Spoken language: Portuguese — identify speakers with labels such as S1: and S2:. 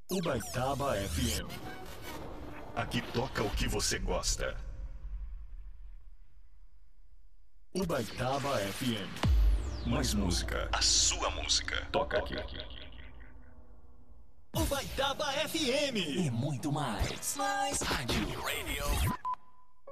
S1: Ubaitaba FM. Aqui toca o que você gosta. Ubaitaba FM. Mais música. A sua música. Toca aqui.
S2: Ubaitaba FM.
S3: E muito mais. Rádio.
S2: Radio.